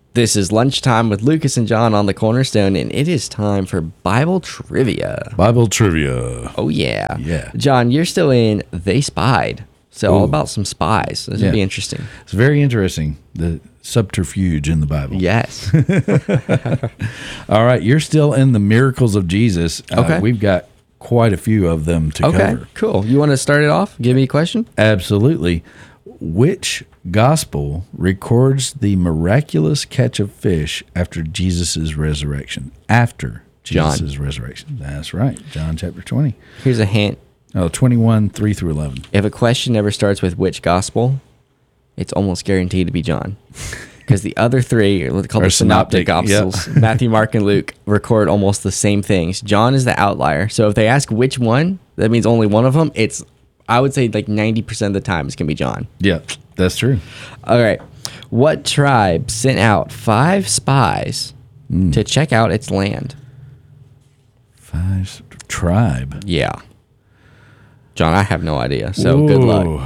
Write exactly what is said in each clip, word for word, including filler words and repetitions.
This is Lunchtime with Lucas and John on the Cornerstone, and it is time for Bible Trivia. Bible Trivia. Oh, yeah. Yeah. John, you're still in They Spied. So, all Ooh. about some spies. This Yeah. would be interesting. It's very interesting, the subterfuge in the Bible. Yes. All right, you're still in the miracles of Jesus. Uh, Okay. We've got quite a few of them to Okay, cover. cool. You want to start it off? Give me a question? Absolutely. Which gospel records the miraculous catch of fish after Jesus' resurrection? After John. Jesus' resurrection. That's right. John chapter twenty. Here's a hint. Oh, twenty-one, three through eleven. If a question never starts with which gospel, it's almost guaranteed to be John. Because the other three are called Or the synoptic, synoptic, gospels. yep. Matthew, Mark, and Luke record almost the same things. John is the outlier. So if they ask which one, that means only one of them. It's, I would say, like ninety percent of the time it's going to be John. Yeah, that's true. All right. What tribe sent out five spies Mm. to check out its land? Five tribe. Yeah. John, I have no idea. So good luck. Ooh.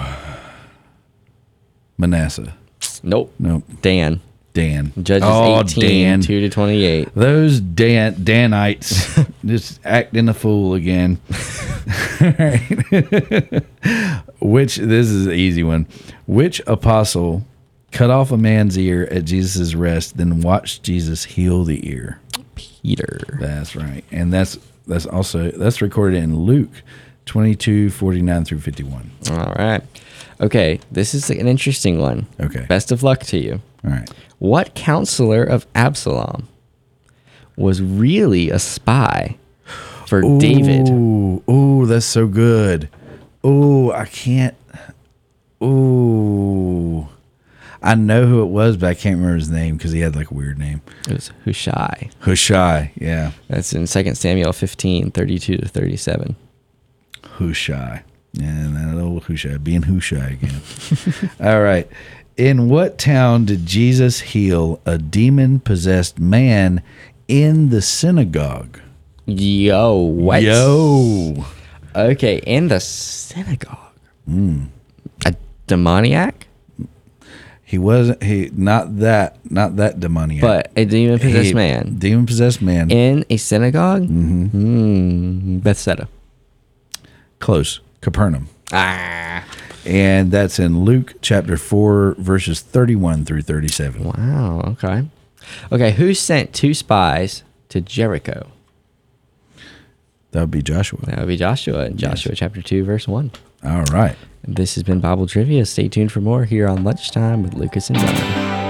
Manasseh. Nope. Nope. Dan. Dan. Judges oh, eighteen, Dan. two to twenty-eight. Those Dan Danites just acting a fool again. All right. Which, this is an easy one. Which apostle cut off a man's ear at Jesus' rest, then watched Jesus heal the ear? Peter. That's right. And that's that's also that's recorded in Luke twenty-two, forty-nine through fifty-one. All right. Okay, this is an interesting one. Okay. Best of luck to you. All right. What counselor of Absalom was really a spy for David? Ooh, ooh, that's so good. Ooh, I can't. Ooh, I know who it was, but I can't remember his name because he had like a weird name. It was Hushai. Hushai, yeah, That's in Second Samuel fifteen, thirty-two to thirty-seven. Hushai, yeah, that old Hushai, being Hushai again. All right, in what town did Jesus heal a demon-possessed man in the synagogue? Yo, what? Yo, Okay, in the synagogue. Mm. A demoniac? he wasn't. He not that. Not that demoniac. But a demon possessed He- man. Demon-possessed man. In a synagogue? Mm-hmm. Hmm. Bethsaida. Close. Capernaum. Ah. And that's in Luke chapter four, verses thirty-one through thirty-seven. Wow. Okay. Okay. Who sent two spies to Jericho? That would be Joshua. That would be Joshua in Joshua chapter two, verse one. All right. This has been Bible Trivia. Stay tuned for more here on Lunchtime with Lucas and John.